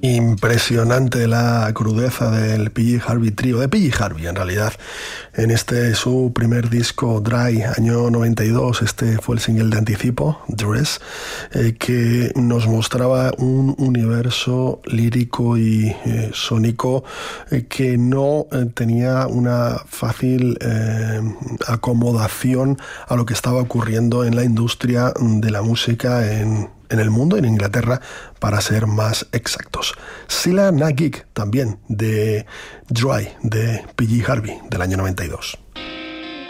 Impresionante la crudeza del PG Harvey Trio, de PG Harvey en realidad, en su primer disco Dry, año 92. Este fue el single de anticipo, Dress, que nos mostraba un universo lírico y sónico que no tenía una fácil acomodación a lo que estaba ocurriendo en la industria de la música en el mundo, en Inglaterra, para ser más exactos. Sila Na Gig, también, de Dry, de PG Harvey, del año 92.